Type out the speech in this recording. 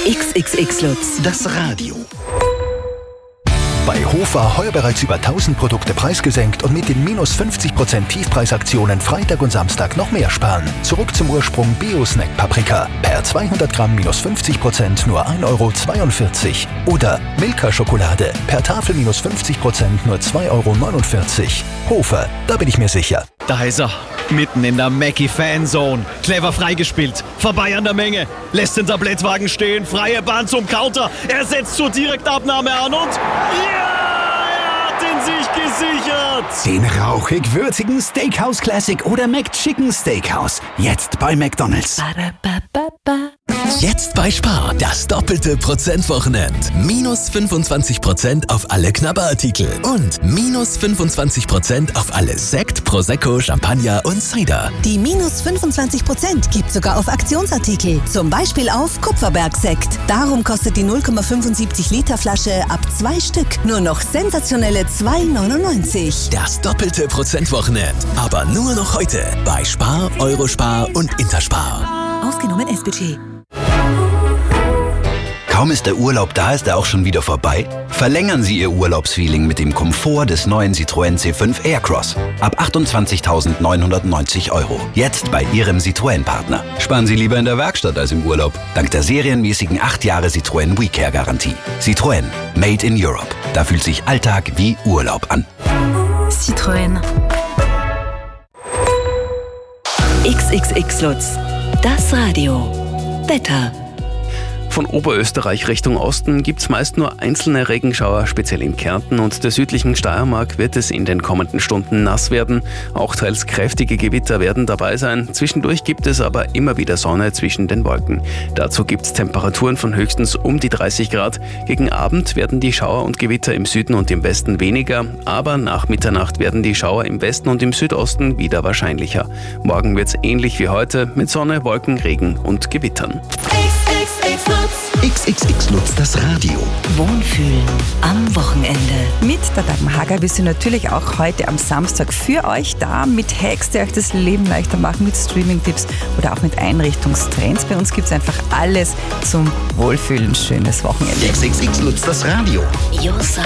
XXX Lutz. Das Radio. Bei Hofer heuer bereits über 1000 Produkte preisgesenkt und mit den minus 50% Tiefpreisaktionen Freitag und Samstag noch mehr sparen. Zurück zum Ursprung Bio-Snack Paprika. Per 200 Gramm minus 50% nur 1,42 €. Oder Milka Schokolade. Per Tafel minus 50% nur 2,49 €. Hofer, da bin ich mir sicher. Da ist er, mitten in der Mackie-Fanzone. Clever freigespielt, vorbei an der Menge. Lässt den Tablettwagen stehen, freie Bahn zum Counter. Er setzt zur Direktabnahme an und... ja, er hat ihn sich gesichert. Den rauchig-würzigen Steakhouse Classic oder McChicken Steakhouse. Jetzt bei McDonald's. Jetzt bei Spar, das doppelte Prozentwochenend. Minus 25% auf alle Knabberartikel und minus 25% auf alle Sekt, Prosecco, Champagner und Cider. Die minus 25% gibt sogar auf Aktionsartikel. Zum Beispiel auf Kupferbergsekt. Darum kostet die 0,75 Liter Flasche ab 2 Stück nur noch sensationelle 2,99. Das doppelte Prozentwochenend. Aber nur noch heute bei Spar, Eurospar und Interspar. Ausgenommen S-Budget. Kaum ist der Urlaub da, ist er auch schon wieder vorbei? Verlängern Sie Ihr Urlaubsfeeling mit dem Komfort des neuen Citroën C5 Aircross. Ab 28.990 €. Jetzt bei Ihrem Citroën-Partner. Sparen Sie lieber in der Werkstatt als im Urlaub. Dank der serienmäßigen 8 Jahre Citroën WeCare-Garantie. Citroën. Made in Europe. Da fühlt sich Alltag wie Urlaub an. Citroën. XXX Lutz. Das Radio. Wetter. Von Oberösterreich Richtung Osten gibt's meist nur einzelne Regenschauer, speziell in Kärnten und der südlichen Steiermark wird es in den kommenden Stunden nass werden. Auch teils kräftige Gewitter werden dabei sein. Zwischendurch gibt es aber immer wieder Sonne zwischen den Wolken. Dazu gibt's Temperaturen von höchstens um die 30 Grad. Gegen Abend werden die Schauer und Gewitter im Süden und im Westen weniger, aber nach Mitternacht werden die Schauer im Westen und im Südosten wieder wahrscheinlicher. Morgen wird's ähnlich wie heute mit Sonne, Wolken, Regen und Gewittern. XXX Lutz, das Radio. Wohnfühlen am Wochenende. Mit der Dagmar Hager bist du natürlich auch heute am Samstag für euch da mit Hacks, die euch das Leben leichter machen, mit Streaming-Tipps oder auch mit Einrichtungstrends. Bei uns gibt es einfach alles zum Wohlfühlen. Schönes Wochenende. XXX Lutz, das Radio.